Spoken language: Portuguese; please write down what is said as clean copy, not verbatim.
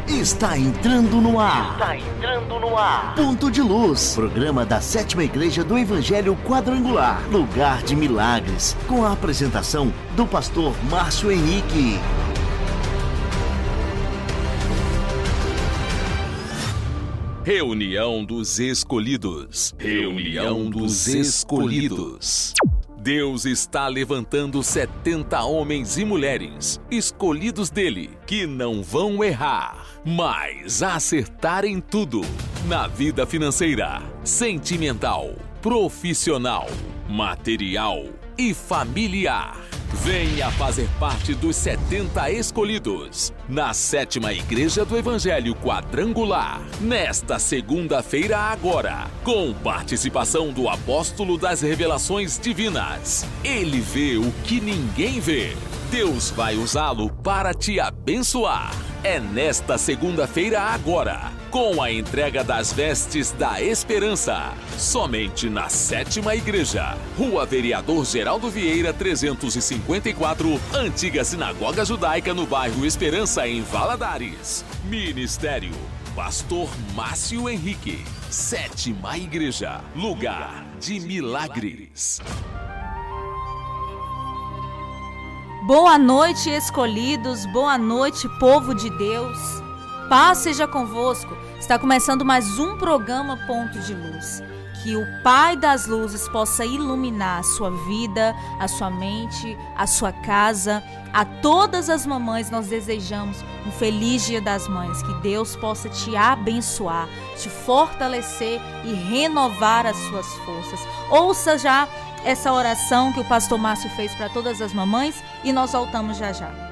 Está entrando no ar. Ponto de Luz, programa da 7ª Igreja do Evangelho Quadrangular, Lugar de Milagres, com a apresentação do pastor Márcio Henrique. Reunião dos Escolhidos. Reunião dos Escolhidos. Deus está levantando 70 homens e mulheres, escolhidos dele, que não vão errar, mas acertar em tudo. Na vida financeira, sentimental, profissional, material e familiar. Venha fazer parte dos 70 escolhidos na 7ª Igreja do Evangelho Quadrangular, nesta segunda-feira agora, com participação do Apóstolo das Revelações Divinas. Ele vê o que ninguém vê. Deus vai usá-lo para te abençoar. É nesta segunda-feira agora, com a entrega das vestes da esperança, somente na 7ª Igreja, Rua Vereador Geraldo Vieira 354, Antiga Sinagoga Judaica, no bairro Esperança, em Valadares. Ministério Pastor Márcio Henrique. 7ª Igreja, Lugar de Milagres. Boa noite, escolhidos, boa noite, povo de Deus. Paz seja convosco. Está começando mais um programa Ponto de Luz. Que o Pai das Luzes possa iluminar a sua vida, a sua mente, a sua casa. A todas as mamães nós desejamos um feliz Dia das Mães. Que Deus possa te abençoar, te fortalecer e renovar as suas forças. Ouça já essa oração que o pastor Márcio fez para todas as mamães e nós voltamos já já.